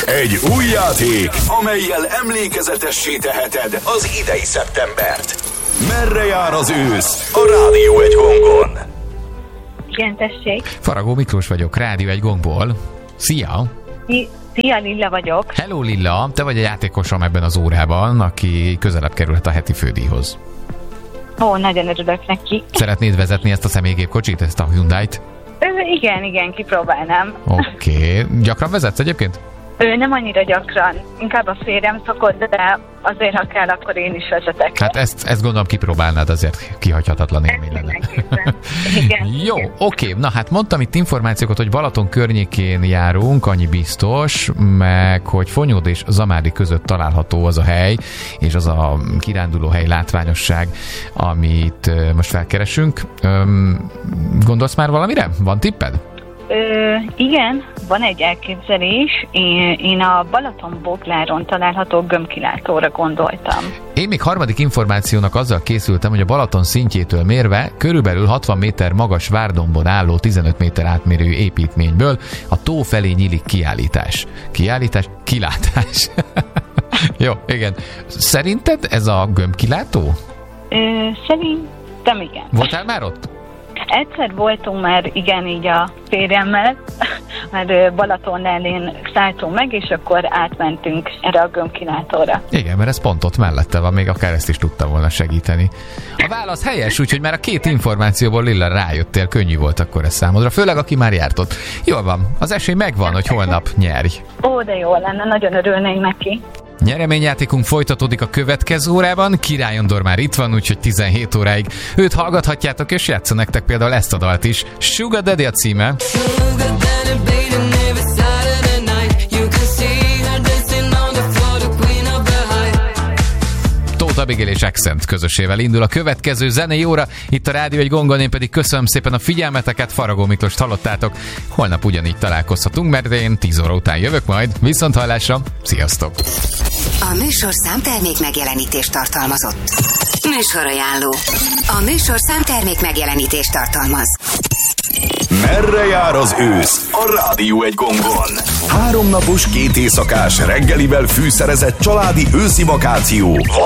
Egy új játék, amellyel emlékezetessé teheted az idei szeptembert. Merre jár az ősz? A Rádió Egy Gongon. Igen, tessék. Faragó Miklós vagyok, Rádió Egy Gongból. Szia! Szia, Lilla vagyok. Hello Lilla, te vagy a játékosom ebben az órában, aki közelebb kerülhet a heti fődíjhoz. Ó, nagyon örülök neki. Szeretnéd vezetni ezt a személygépkocsit, ezt a Hyundai-t? Igen, kipróbálnám. Oké. Gyakran vezetsz egyébként? Nem annyira gyakran. Inkább a férjem szokott, de azért, ha kell, akkor én is vezetek. Hát ezt gondolom kipróbálnád, azért kihagyhatatlan élmény lenne. Igen. Jó, oké. Na hát mondtam itt információkat, hogy Balaton környékén járunk, annyi biztos, meg hogy Fonyód és Zamádi között található az a hely, és az a kirándulóhely, látványosság, amit most felkeresünk. Gondolsz már valamire? Van tipped? Igen, van egy elképzelés. Én a Balaton-Bogláron található gömbkilátóra gondoltam. Én még harmadik információnak azzal készültem, hogy a Balaton szintjétől mérve körülbelül 60 méter magas várdombon álló 15 méter átmérő építményből a tó felé nyílik kiállítás. Kiállítás? Kilátás. Jó, igen. Szerinted ez a gömbkilátó? Szerintem igen. Voltál már ott? Egyszer voltunk már, igen, így a férjemmel, mert Balaton ellén szálltunk meg, és akkor átmentünk erre a gömbkilátóra. Igen, mert ez pont ott mellette van, még akár ezt is tudtam volna segíteni. A válasz helyes, úgyhogy már a két információból Lilla rájöttél, könnyű volt akkor ez számodra, főleg aki már járt ott. Jól van, az esély megvan, hogy holnap nyerj. Ó, de jó lenne, nagyon örülnék neki. Nyereményjátékunk folytatódik a következő órában. Király Andor már itt van, úgyhogy 17 óráig őt hallgathatjátok, és játssza nektek például ezt a dalt is. Sugar Daddy a címe. Tóth Abigail és Accent közösével indul a következő zenei óra. Itt a Rádió Egy Gongon, én pedig köszönöm szépen a figyelmeteket, Faragó Miklóst hallottátok. Holnap ugyanígy találkozhatunk, mert én 10 óra után jövök majd. Viszonthallásra, sziasztok! A műsor számtermék megjelenítést tartalmazott. Műsorajánló. A műsor számtermék megjelenítést tartalmaz. Merre jár az ősz? A Rádió Egy Gongon. 3 napos, 2 éjszakás reggelivel fűszerezett családi őszi vakáció.